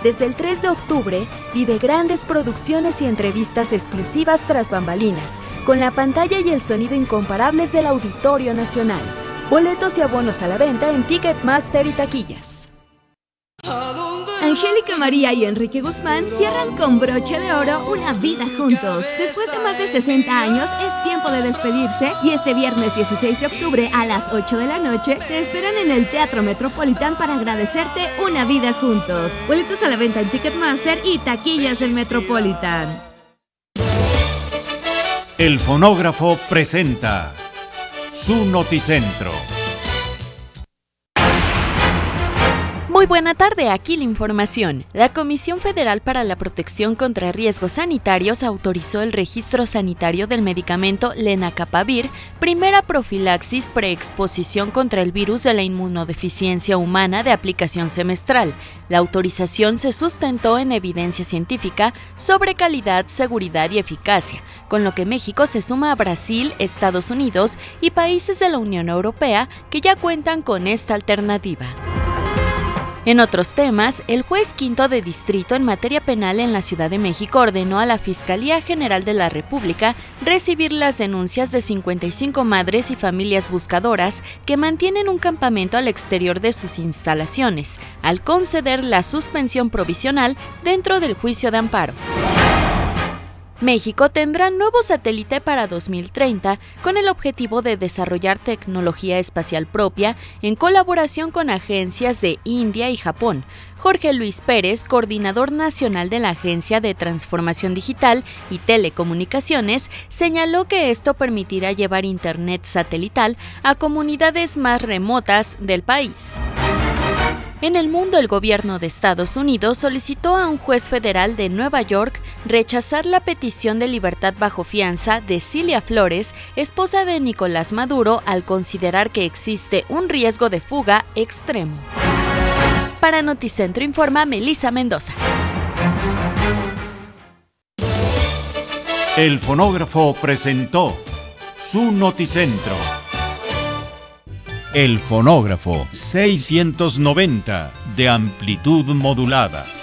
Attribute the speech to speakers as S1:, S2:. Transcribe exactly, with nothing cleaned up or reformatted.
S1: Desde el tres de octubre, vive grandes producciones y entrevistas exclusivas tras bambalinas, con la pantalla y el sonido incomparables del Auditorio Nacional. Boletos y abonos a la venta en Ticketmaster y taquillas.
S2: Angélica María y Enrique Guzmán cierran con broche de oro una vida juntos. Después de más de sesenta años, es tiempo de despedirse y este viernes dieciséis de octubre a las ocho de la noche te esperan en el Teatro Metropolitan para agradecerte una vida juntos. Boletos a la venta en Ticketmaster y taquillas del Metropolitan.
S3: El Fonógrafo presenta su Noticentro.
S4: Muy buena tarde, aquí la información. La Comisión Federal para la Protección contra Riesgos Sanitarios autorizó el registro sanitario del medicamento Lenacapavir, primera profilaxis preexposición contra el virus de la inmunodeficiencia humana de aplicación semestral. La autorización se sustentó en evidencia científica sobre calidad, seguridad y eficacia, con lo que México se suma a Brasil, Estados Unidos y países de la Unión Europea que ya cuentan con esta alternativa. En otros temas, el juez quinto de distrito en materia penal en la Ciudad de México ordenó a la Fiscalía General de la República recibir las denuncias de cincuenta y cinco madres y familias buscadoras que mantienen un campamento al exterior de sus instalaciones, al conceder la suspensión provisional dentro del juicio de amparo. México tendrá nuevo satélite para dos mil treinta con el objetivo de desarrollar tecnología espacial propia en colaboración con agencias de India y Japón. Jorge Luis Pérez, coordinador nacional de la Agencia de Transformación Digital y Telecomunicaciones, señaló que esto permitirá llevar internet satelital a comunidades más remotas del país. En el mundo, el gobierno de Estados Unidos solicitó a un juez federal de Nueva York rechazar la petición de libertad bajo fianza de Cilia Flores, esposa de Nicolás Maduro, al considerar que existe un riesgo de fuga extremo. Para Noticentro informa Melissa Mendoza.
S3: El Fonógrafo presentó su Noticentro. El Fonógrafo seiscientos noventa de amplitud modulada.